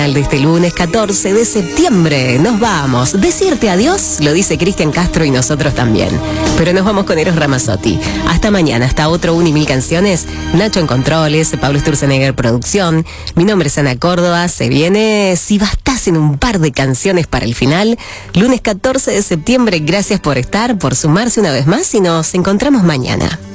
De este lunes 14 de septiembre nos vamos. Decirte adiós lo dice Cristian Castro y nosotros también. Pero nos vamos con Eros Ramazzotti. Hasta mañana, hasta otro 1 y 1000 canciones. Nacho en controles, Pablo Sturzenegger producción. Mi nombre es Ana Córdoba. Se viene Si bastasen un par de canciones para el final. Lunes 14 de septiembre, gracias por estar, por sumarse una vez más y nos encontramos mañana.